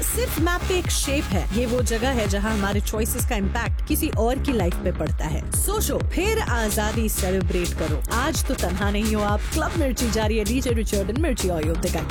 सिर्फ मैप पे एक शेप है, ये वो जगह है जहाँ हमारे चॉइसेस का इम्पैक्ट किसी और की लाइफ पे पड़ता है। सोचो, फिर आजादी सेलिब्रेट करो। आज तो तन्हा नहीं हो आप। क्लब मिर्ची जारी है, डीजे रिचर्ड एंड मिर्ची ऑडियो।